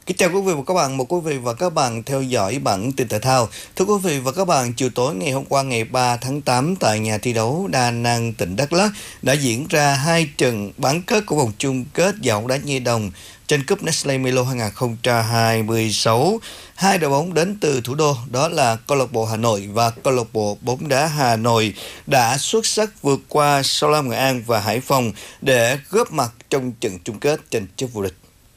Kính chào quý vị và các bạn, mời quý vị và các bạn theo dõi bản tin thể thao. Thưa quý vị và các bạn, chiều tối ngày hôm qua ngày 3 tháng 8 tại nhà thi đấu Đa Năng, tỉnh Đắk Lắk đã diễn ra hai trận bán kết của vòng chung kết giải bóng đá nhi đồng trên cúp Nestle Milo 2026. Hai đội bóng đến từ thủ đô, đó là câu lạc bộ Hà Nội và câu lạc bộ bóng đá Hà Nội, đã xuất sắc vượt qua Sao Lam Nghệ An và Hải Phòng để góp mặt trong trận chung kết tranh chức vô địch.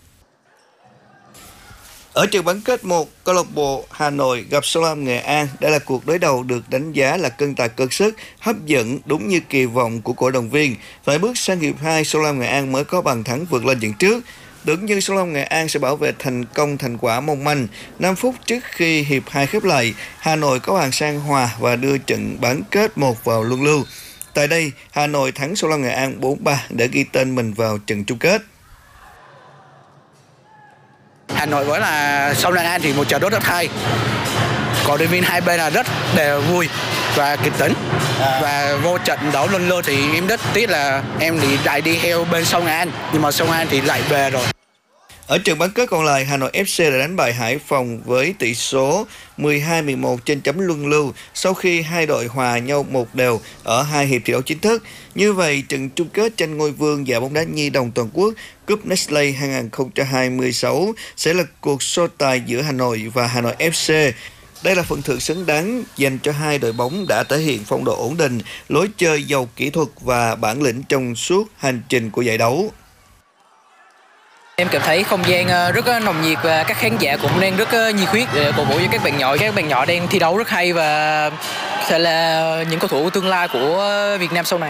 Ở trận bán kết 1, câu lạc bộ Hà Nội gặp Sao Lam Nghệ An, đây là cuộc đối đầu được đánh giá là cân tài cân sức, hấp dẫn đúng như kỳ vọng của cổ động viên. Phải bước sang hiệp 2, Sao Lam Nghệ An mới có bàn thắng vượt lên dẫn trước. Tưởng như Sao Lam Nghệ An sẽ bảo vệ thành công thành quả mong manh. 5 phút trước khi hiệp 2 khép lại, Hà Nội có bàn sang hòa và đưa trận bán kết 1 vào luân lưu. Tại đây, Hà Nội thắng Sao Lam Nghệ An 4-3 để ghi tên mình vào trận chung kết. Hà Nội với là Sao Lam Nghệ An thì một trận đấu rất hay. Cổ động viên hai bên là rất đều vui và kịch tính. Và vô trận đấu luân lưu thì em rất tiếc là em lại đi theo bên Sao Lam Nghệ An, nhưng mà Sao Lam Nghệ An thì lại về rồi. Ở trận bán kết còn lại, Hà Nội FC đã đánh bại Hải Phòng với tỷ số 12-11 trên chấm luân lưu sau khi hai đội hòa nhau một đều ở hai hiệp thi đấu chính thức. Như vậy, trận chung kết tranh ngôi vương giải bóng đá nhi đồng toàn quốc cúp Nestle 2026 sẽ là cuộc so tài giữa Hà Nội và Hà Nội FC. Đây là phần thưởng xứng đáng dành cho hai đội bóng đã thể hiện phong độ ổn định, lối chơi giàu kỹ thuật và bản lĩnh trong suốt hành trình của giải đấu. Em cảm thấy không gian rất nồng nhiệt và các khán giả cũng đang rất nhiệt huyết để cổ vũ cho các bạn nhỏ. Các bạn nhỏ đang thi đấu rất hay và sẽ là những cầu thủ tương lai của Việt Nam sau này.